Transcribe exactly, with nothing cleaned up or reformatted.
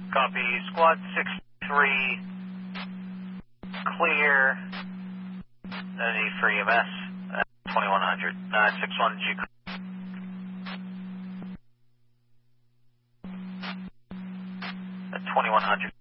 Copy. Squad six three, clear. No need for E M S. Uh, twenty-one hundred. Uh, six one G. Uh, twenty-one hundred.